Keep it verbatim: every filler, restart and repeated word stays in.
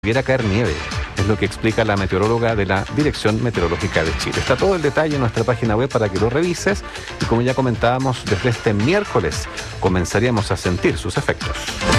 pudiera caer nieve, es lo que explica la meteoróloga de la Dirección Meteorológica de Chile. Está todo el detalle en nuestra página web para que lo revises y como ya comentábamos, desde este miércoles comenzaríamos a sentir sus efectos.